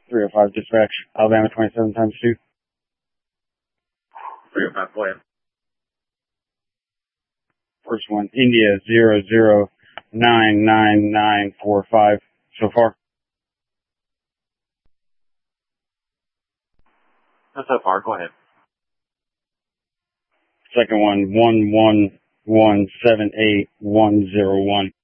305 dispatch, Alabama 27 times 2. 305, go ahead. First one, India 00999945 so far. So far, go ahead. Second one, 11178101.